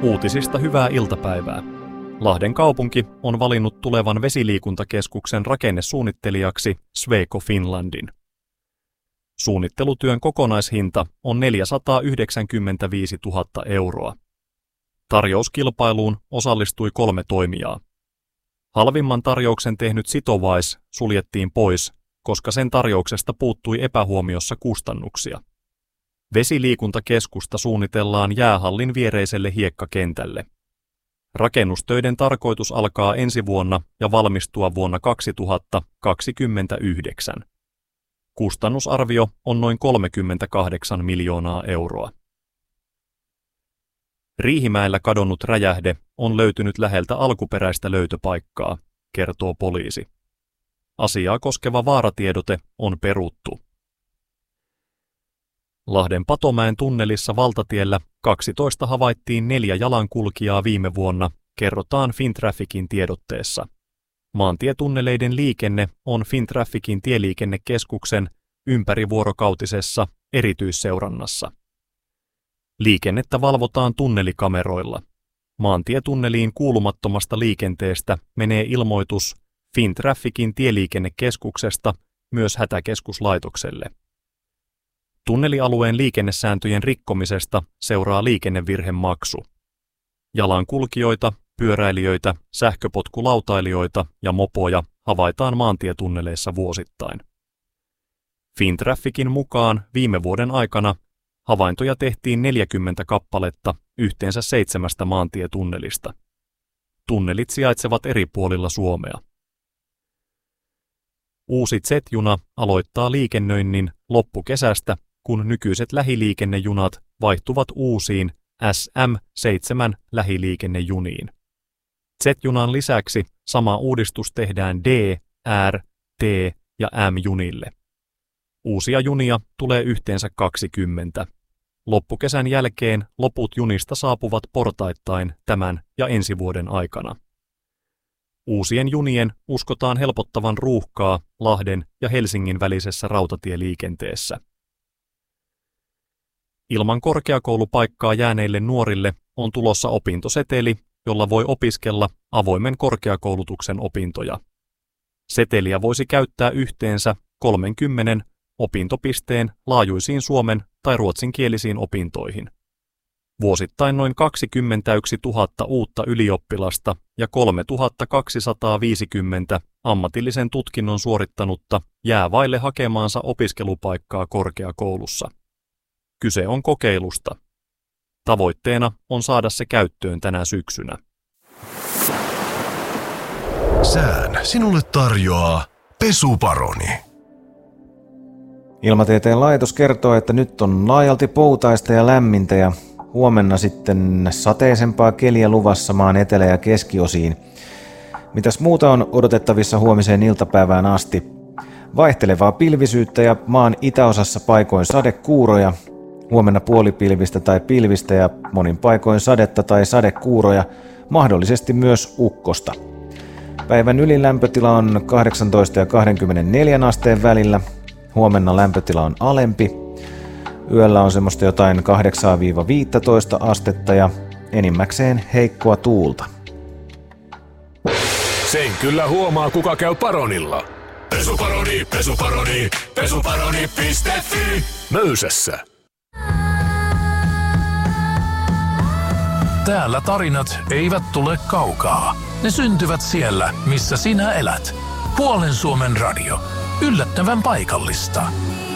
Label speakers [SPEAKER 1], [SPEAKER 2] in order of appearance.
[SPEAKER 1] Uutisista hyvää iltapäivää. Lahden kaupunki on valinnut tulevan vesiliikuntakeskuksen rakennesuunnittelijaksi Sweco Finlandin. Suunnittelutyön kokonaishinta on 495 000 euroa. Tarjouskilpailuun osallistui 3 toimijaa. Halvimman tarjouksen tehnyt Sitowise suljettiin pois, koska sen tarjouksesta puuttui epähuomiossa kustannuksia. Vesiliikuntakeskusta suunnitellaan jäähallin viereiselle hiekkakentälle. Rakennustöiden tarkoitus alkaa ensi vuonna ja valmistua vuonna 2029. Kustannusarvio on noin 38 miljoonaa euroa. Riihimäellä kadonnut räjähde on löytynyt läheltä alkuperäistä löytöpaikkaa, kertoo poliisi. Asiaa koskeva vaaratiedote on peruttu. Lahden Patomäen tunnelissa valtatiellä 12 havaittiin 4 jalankulkijaa viime vuonna, kerrotaan Fintrafficin tiedotteessa. Maantietunneleiden liikenne on Fintrafficin tieliikennekeskuksen ympärivuorokautisessa erityisseurannassa. Liikennettä valvotaan tunnelikameroilla. Maantietunneliin kuulumattomasta liikenteestä menee ilmoitus Fintrafficin tieliikennekeskuksesta myös hätäkeskuslaitokselle. Tunnelialueen liikennesääntöjen rikkomisesta seuraa liikennevirhemaksu. Jalankulkijoita, pyöräilijöitä, sähköpotkulautailijoita ja mopoja havaitaan maantietunneleissa vuosittain. Fintrafficin mukaan viime vuoden aikana havaintoja tehtiin 40 kappaletta yhteensä 7 maantietunnelista. Tunnelit sijaitsevat eri puolilla Suomea. Uusi Z-juna aloittaa liikennöinnin loppukesästä, kun nykyiset lähiliikennejunat vaihtuvat uusiin SM7 lähiliikennejuniin. Z-junan lisäksi sama uudistus tehdään D, R, T ja M-junille. Uusia junia tulee yhteensä 20. Loppukesän jälkeen loput junista saapuvat portaittain tämän ja ensi vuoden aikana. Uusien junien uskotaan helpottavan ruuhkaa Lahden ja Helsingin välisessä rautatieliikenteessä. Ilman korkeakoulupaikkaa jääneille nuorille on tulossa opintoseteli, jolla voi opiskella avoimen korkeakoulutuksen opintoja. Seteliä voisi käyttää yhteensä 30 opintopisteen laajuisiin suomen- tai ruotsinkielisiin opintoihin. Vuosittain noin 21 000 uutta ylioppilasta ja 3 250 ammatillisen tutkinnon suorittanutta jää vaille hakemaansa opiskelupaikkaa korkeakoulussa. Kyse on kokeilusta. Tavoitteena on saada se käyttöön tänä syksynä.
[SPEAKER 2] Sään sinulle tarjoaa Pesuparoni.
[SPEAKER 3] Ilmatieteen laitos kertoo, että nyt on laajalti poutaista ja lämmintä ja huomenna sitten sateisempaa keliä luvassa maan etelä- ja keskiosiin. Mitäs muuta on odotettavissa huomiseen iltapäivään asti? Vaihtelevaa pilvisyyttä ja maan itäosassa paikoin sadekuuroja. Huomenna puolipilvistä tai pilvistä ja monin paikoin sadetta tai sadekuuroja, mahdollisesti myös ukkosta. Päivän ylilämpötila on 18 ja 24 asteen välillä. Huomenna lämpötila on alempi. Yöllä on semmoista jotain 8-15 astetta ja enimmäkseen heikkoa tuulta.
[SPEAKER 2] Sen kyllä huomaa, kuka käy Paronilla. Pesuparoni, pesuparoni, pesuparoni.fi. Möysässä.
[SPEAKER 4] Täällä tarinat eivät tule kaukaa. Ne syntyvät siellä, missä sinä elät. Puolen Suomen radio. Yllättävän paikallista.